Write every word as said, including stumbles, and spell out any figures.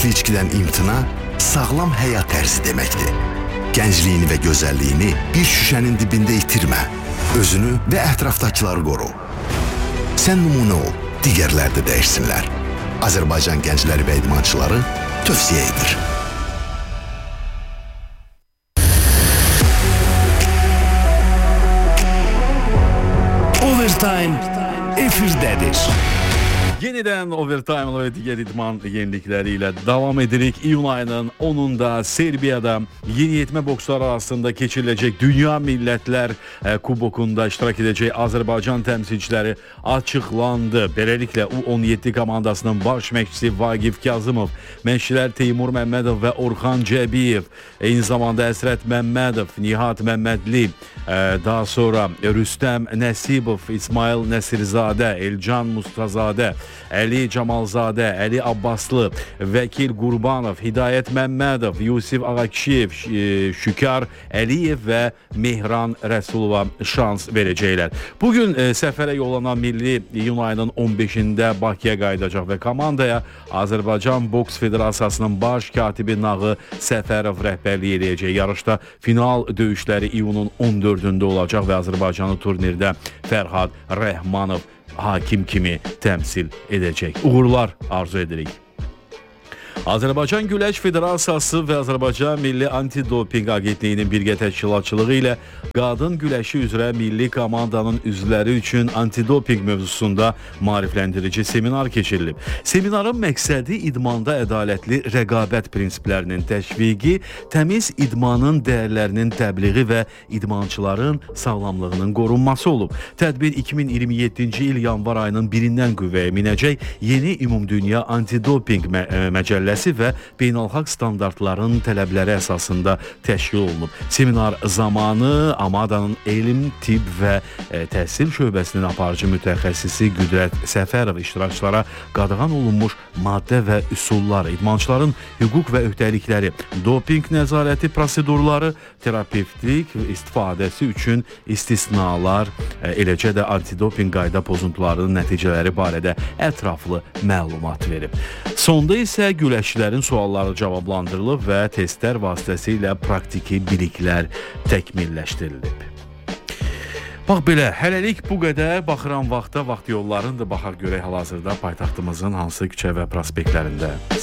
Tütməkli içkidən imtina sağlam həyat tərzi deməkdir. Gəncliyini və gözəlliyini bir şüşənin dibində itirmə. Özünü və ətrafdakıları qoru. Sən nümunə ol, digərlər də dəyişsinlər. Azərbaycan gəncləri və idmançıları tövsiyə edir. Overtime efirdədir. Yenidən Overtime və digər idman yenilikləri ilə davam edirik. İyun ayının onunda Serbiyada yeniyetmə bokslar arasında keçiriləcək Dünya Millətlər Kubokunda iştirak edəcək Azərbaycan təmsilçiləri açıqlandı. Beləliklə U on yeddi komandasının baş məşqçisi Vaqif Kazımov, məşqçilər Teymur Məmmədov və Orxan Cəbiyev, eyni zamanda Əsrət Məmmədov, Nihat Məmmədli, daha sonra Rüstəm Nəsibov, İsmail Nəsirzadə, Elcan Mustazadə, Əli Camalzadə, Əli Abbaslı, Vəkil Qurbanov, Hidayət Məmmədov, Yusif Ağakişiyev, Şükar Əliyev və Mehran Rəsulova şans verəcəklər. Bugün e, səfərə yollanan milli iyun ayının on beşində Bakıya qayıdacaq və komandaya Azərbaycan Boks Federasiyasının baş katibi Nağı Səfərov rəhbərlik edəcək. Yarışda final döyüşləri iyunun on dördündə olacaq və Azərbaycanı turnirdə Fərhad Rəhmanov hakim kimi təmsil edəcək. Uğurlar arzu edirik. Azərbaycan Güləş Federasiyası və Azərbaycan Milli Antidoping Agentliyinin birgə təşkilatçılığı ilə qadın güləşi üzrə milli komandanın üzvləri üçün antidoping mövzusunda maarifləndirici seminar keçirilib. Seminarın məqsədi idmanda ədalətli rəqabət prinsiplərinin təşviqi, təmiz idmanın dəyərlərinin təbliği və idmançıların sağlamlığının qorunması olub. Tədbir iki min iyirmi yeddinci il yanvar ayının birindən qüvvəyə minəcək yeni ümumdünya antidoping mə məcəlləsi və beynəlxalq standartların tələbləri əsasında təşkil olunub. Seminar zamanı Amadanın elm, tibb və e, təhsil şöbəsinin aparıcı mütəxəssisi Qüdrət Səfərov iştirakçılara qadağan olunmuş maddə və üsullar, idmançıların hüquq və öhdəlikləri, doping nəzarəti prosedurları, terapevtik istifadəsi üçün istisnalar, e, eləcə də antidoping qayda pozuntularının nəticələri barədə ətraflı məlumat verib. Sonda isə güləşçilərin sualları cavablandırılıb və testlər vasitəsilə praktiki biliklər təkmilləşdirilib. Bax belə, hələlik bu qədər. Baxıram vaxta, vaxt yollarındır. Baxaq görək hal-hazırda paytaxtımızın hansı küçə və prospektlərində